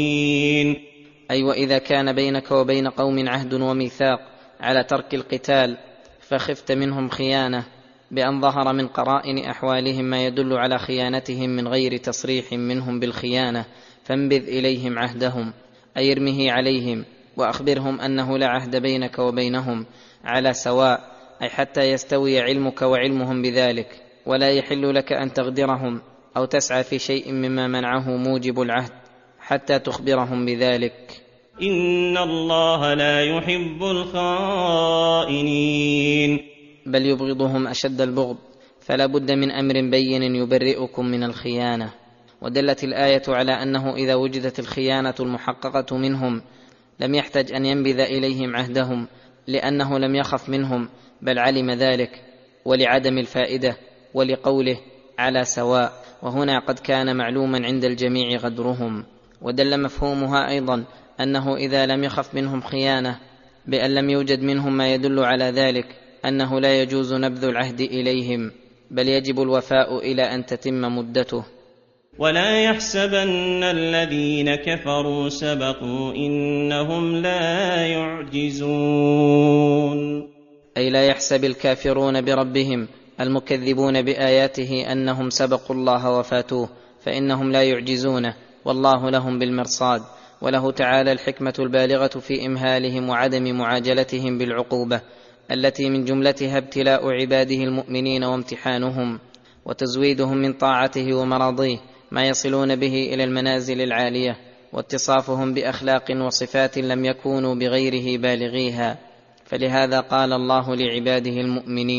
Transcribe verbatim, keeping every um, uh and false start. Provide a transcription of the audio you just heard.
أي وإذا كان بينك وبين قوم عهد وميثاق على ترك القتال فخفت منهم خيانة بأن ظهر من قرائن أحوالهم ما يدل على خيانتهم من غير تصريح منهم بالخيانة، فانبذ إليهم عهدهم، أي ارمه عليهم وأخبرهم أنه لا عهد بينك وبينهم على سواء، أي حتى يستوي علمك وعلمهم بذلك، ولا يحل لك أن تغدرهم أو تسعى في شيء مما منعه موجب العهد حتى تخبرهم بذلك. إن الله لا يحب الخائنين، بل يبغضهم أشد البغض، فلا بد من أمر بين يبرئكم من الخيانة. ودلت الآية على أنه إذا وجدت الخيانة المحققة منهم لم يحتج أن ينبذ إليهم عهدهم، لأنه لم يخف منهم بل علم ذلك، ولعدم الفائدة، ولقوله على سواء، وهنا قد كان معلوما عند الجميع غدرهم. ودل مفهومها أيضا أنه إذا لم يخف منهم خيانة بأن لم يوجد منهم ما يدل على ذلك أنه لا يجوز نبذ العهد إليهم، بل يجب الوفاء إلى أن تتم مدته. ولا يحسبن الذين كفروا سبقوا إنهم لا يعجزون، أي لا يحسب الكافرون بربهم المكذبون بآياته أنهم سبقوا الله وفاتوه، فإنهم لا يعجزونه، والله لهم بالمرصاد. وله تعالى الحكمة البالغة في إمهالهم وعدم معاجلتهم بالعقوبة التي من جملتها ابتلاء عباده المؤمنين وامتحانهم وتزويدهم من طاعته ومراضيه ما يصلون به إلى المنازل العالية، واتصافهم بأخلاق وصفات لم يكونوا بغيره بالغيها. فلهذا قال الله لعباده المؤمنين: